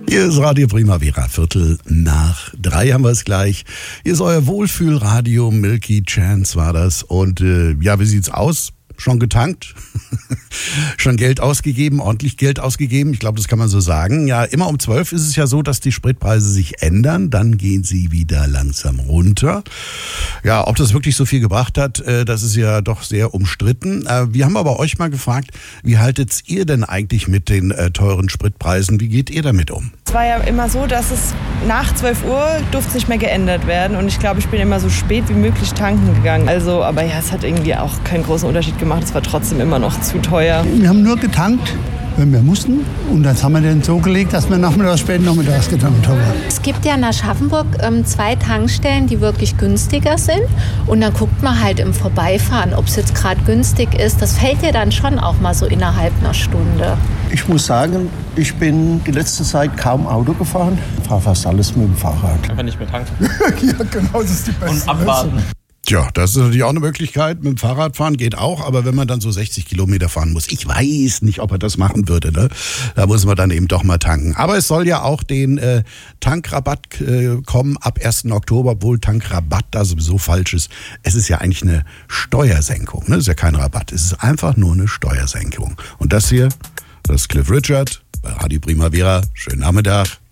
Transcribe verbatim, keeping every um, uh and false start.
Hier ist Radio Primavera, Viertel nach drei haben wir es gleich. Hier ist euer Wohlfühlradio, Milky Chance war das. Und äh, ja, wie sieht's aus? Schon getankt? Schon Geld ausgegeben, ordentlich Geld ausgegeben? Ich glaube, das kann man so sagen. Ja, immer um zwölf ist es ja so, dass die Spritpreise sich ändern. Dann gehen sie wieder langsam runter. Ja, ob das wirklich so viel gebracht hat, das ist ja doch sehr umstritten. Wir haben aber euch mal gefragt, wie haltet ihr denn eigentlich mit den teuren Spritpreisen? Wie geht ihr damit um? Es war ja immer so, dass es nach zwölf Uhr durfte es nicht mehr geändert werden. Und ich glaube, ich bin immer so spät wie möglich tanken gegangen. Also, aber ja, es hat irgendwie auch keinen großen Unterschied gemacht. Es war trotzdem immer noch zu teuer. Wir haben nur getankt, wenn wir mussten. Und das haben wir dann so gelegt, dass wir nachmittags, spät nachmittags getankt haben. Es gibt ja in Aschaffenburg ähm, zwei Tankstellen, die wirklich günstiger sind. Und dann guckt man halt im Vorbeifahren, ob es jetzt gerade günstig ist. Das fällt ja dann schon auch mal so innerhalb einer Stunde. Ich muss sagen, ich bin die letzte Zeit kaum Auto gefahren. Ich fahre fast alles mit dem Fahrrad. Einfach nicht mehr tanken. Ja, genau, das ist die beste. Und abwarten. Tja, das ist natürlich auch eine Möglichkeit. Mit dem Fahrradfahren geht auch, aber wenn man dann so sechzig Kilometer fahren muss, ich weiß nicht, ob er das machen würde, ne? Da muss man dann eben doch mal tanken. Aber es soll ja auch den äh, Tankrabatt äh, kommen ab ersten Oktober, obwohl Tankrabatt da sowieso falsch ist. Es ist ja eigentlich eine Steuersenkung, ne? Es ist ja kein Rabatt, es ist einfach nur eine Steuersenkung. Und das hier, das ist Cliff Richard bei Radio Primavera. Schönen Nachmittag.